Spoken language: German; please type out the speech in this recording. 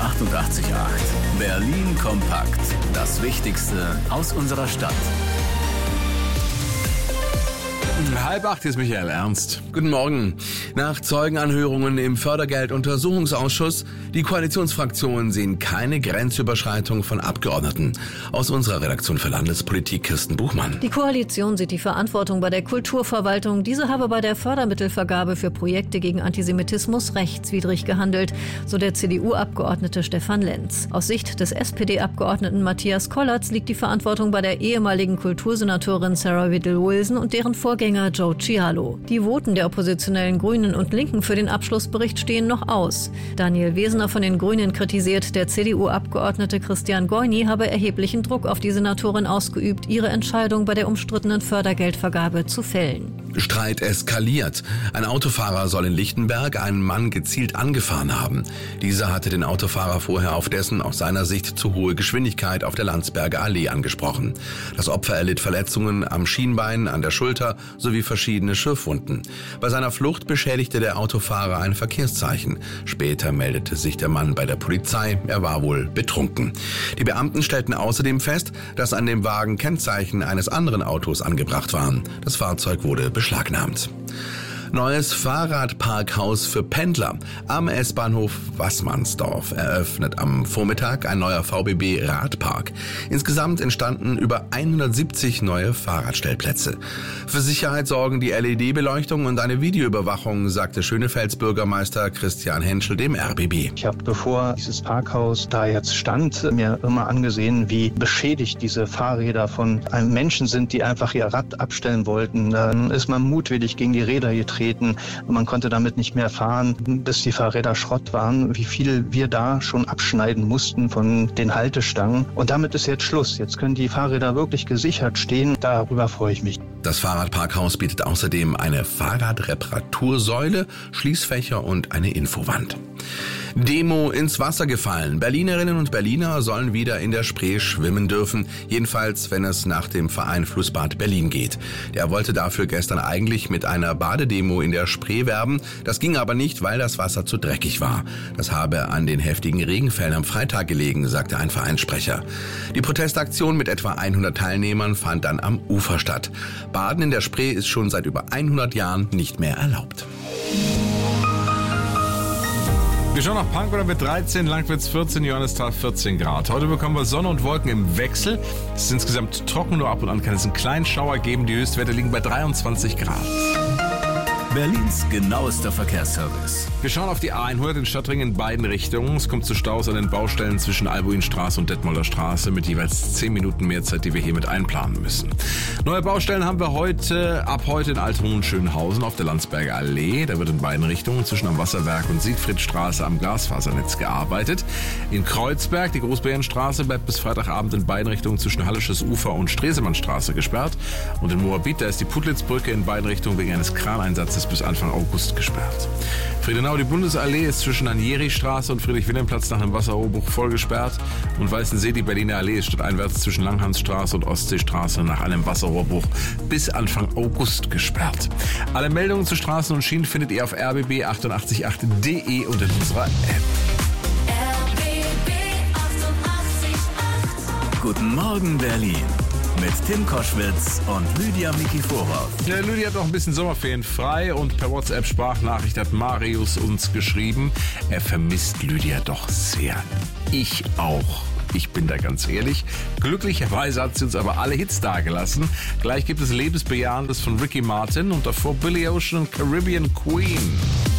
88,8. Berlin kompakt. Das Wichtigste aus unserer Stadt. 7:30, hier ist Michael Ernst. Guten Morgen. Nach Zeugenanhörungen im Fördergelduntersuchungsausschuss, die Koalitionsfraktionen sehen keine Grenzüberschreitung von Abgeordneten. Aus unserer Redaktion für Landespolitik Kirsten Buchmann. Die Koalition sieht die Verantwortung bei der Kulturverwaltung. Diese habe bei der Fördermittelvergabe für Projekte gegen Antisemitismus rechtswidrig gehandelt, so der CDU-Abgeordnete Stefan Lenz. Aus Sicht des SPD-Abgeordneten Matthias Kollatz liegt die Verantwortung bei der ehemaligen Kultursenatorin Sarah Whittle-Wilson und deren Vorgänger Joe Cialo. Die Voten der oppositionellen Grünen und Linken für den Abschlussbericht stehen noch aus. Daniel Wesener von den Grünen kritisiert, der CDU-Abgeordnete Christian Goyni habe erheblichen Druck auf die Senatorin ausgeübt, ihre Entscheidung bei der umstrittenen Fördergeldvergabe zu fällen. Streit eskaliert. Ein Autofahrer soll in Lichtenberg einen Mann gezielt angefahren haben. Dieser hatte den Autofahrer vorher auf dessen aus seiner Sicht zu hohe Geschwindigkeit auf der Landsberger Allee angesprochen. Das Opfer erlitt Verletzungen am Schienbein, an der Schulter sowie verschiedene Schürfwunden. Bei seiner Flucht beschädigte der Autofahrer ein Verkehrszeichen. Später meldete sich der Mann bei der Polizei. Er war wohl betrunken. Die Beamten stellten außerdem fest, dass an dem Wagen Kennzeichen eines anderen Autos angebracht waren. Das Fahrzeug wurde beschlagnahmt. Neues Fahrradparkhaus für Pendler. Am S-Bahnhof Wassmannsdorf eröffnet am Vormittag ein neuer VBB-Radpark. Insgesamt entstanden über 170 neue Fahrradstellplätze. Für Sicherheit sorgen die LED-Beleuchtung und eine Videoüberwachung, sagte Schönefelds-Bürgermeister Christian Henschel dem RBB. Ich habe, bevor dieses Parkhaus da jetzt stand, mir immer angesehen, wie beschädigt diese Fahrräder von einem Menschen sind, die einfach ihr Rad abstellen wollten. Dann ist man mutwillig gegen die Räder getreten. Man konnte damit nicht mehr fahren, bis die Fahrräder Schrott waren, wie viel wir da schon abschneiden mussten von den Haltestangen. Und damit ist jetzt Schluss. Jetzt können die Fahrräder wirklich gesichert stehen. Darüber freue ich mich. Das Fahrradparkhaus bietet außerdem eine Fahrradreparatursäule, Schließfächer und eine Infowand. Demo ins Wasser gefallen. Berlinerinnen und Berliner sollen wieder in der Spree schwimmen dürfen, jedenfalls wenn es nach dem Verein Flussbad Berlin geht. Der wollte dafür gestern eigentlich mit einer Badedemo in der Spree werben. Das ging aber nicht, weil das Wasser zu dreckig war. Das habe an den heftigen Regenfällen am Freitag gelegen, sagte ein Vereinssprecher. Die Protestaktion mit etwa 100 Teilnehmern fand dann am Ufer statt. Baden in der Spree ist schon seit über 100 Jahren nicht mehr erlaubt. Wir schauen nach Pankow mit 13, Langwitz 14, Johannisthal 14 Grad. Heute bekommen wir Sonne und Wolken im Wechsel. Es ist insgesamt trocken, nur ab und an kann es einen kleinen Schauer geben. Die Höchstwerte liegen bei 23 Grad. Berlins genauester Verkehrsservice. Wir schauen auf die A100 in Stadtring in beiden Richtungen. Es kommt zu Staus an den Baustellen zwischen Albuinstraße und Detmolder Straße mit jeweils 10 Minuten mehr Zeit, die wir hier mit einplanen müssen. Neue Baustellen haben wir ab heute in Altona und Schönhausen auf der Landsberger Allee. Da wird in beiden Richtungen zwischen am Wasserwerk und Siegfriedstraße am Glasfasernetz gearbeitet. In Kreuzberg, die Großbärenstraße, bleibt bis Freitagabend in beiden Richtungen zwischen Hallisches Ufer und Stresemannstraße gesperrt. Und in Moabit, da ist die Puttlitzbrücke in beiden Richtungen wegen eines Kraneinsatzes bis Anfang August gesperrt. Friedenau, die Bundesallee ist zwischen Anjeri-Straße und Friedrich-Wilhelm-Platz nach einem Wasserrohrbruch voll gesperrt. Und Weißensee, die Berliner Allee ist stadteinwärts zwischen Langhansstraße und Ostseestraße nach einem Wasserrohrbruch bis Anfang August gesperrt. Alle Meldungen zu Straßen und Schienen findet ihr auf rbb888.de und in unserer App. RBB 88,8. Guten Morgen, Berlin. Mit Tim Koschwitz und Lydia Mikiforov. Ja, Lydia hat noch ein bisschen Sommerferien frei und per WhatsApp-Sprachnachricht hat Marius uns geschrieben, er vermisst Lydia doch sehr. Ich auch. Ich bin da ganz ehrlich. Glücklicherweise hat sie uns aber alle Hits dagelassen. Gleich gibt es Lebensbejahendes von Ricky Martin und davor Billy Ocean und Caribbean Queen.